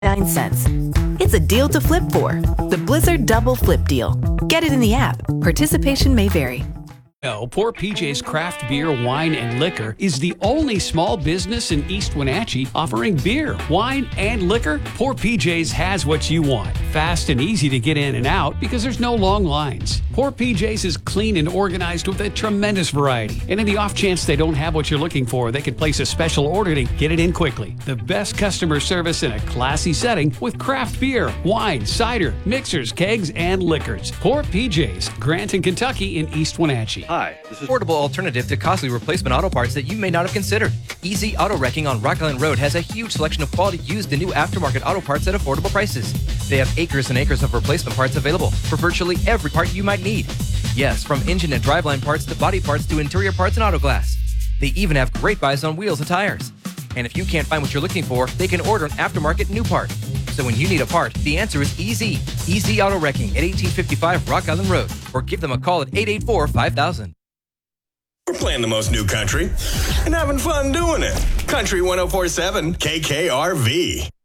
cents. It's a deal to flip for. The Blizzard Double Flip Deal. Get it in the app. Participation may vary. Poor PJ's Craft Beer, Wine, and Liquor is the only small business in East Wenatchee offering beer, wine, and liquor. Poor PJ's has what you want. Fast and easy to get in and out because there's no long lines. Poor PJ's is clean and organized with a tremendous variety. And in the off chance they don't have what you're looking for, they can place a special order to get it in quickly. The best customer service in a classy setting with craft beer, wine, cider, mixers, kegs, and liquors. Poor PJ's, Granton, Kentucky in East Wenatchee. Hi, this is affordable alternative to costly replacement auto parts that you may not have considered. Easy Auto Wrecking on Rock Island Road has a huge selection of quality used and new aftermarket auto parts at affordable prices. They have acres and acres of replacement parts available for virtually every part you might need. Yes, from engine and driveline parts to body parts to interior parts and auto glass. They even have great buys on wheels and tires. And if you can't find what you're looking for, they can order an aftermarket new part. So when you need a part, the answer is easy. Easy Auto Wrecking at 1855 Rock Island Road, or give them a call at 884-5000. We're playing the most new country and having fun doing it. Country 104.7 KKRV.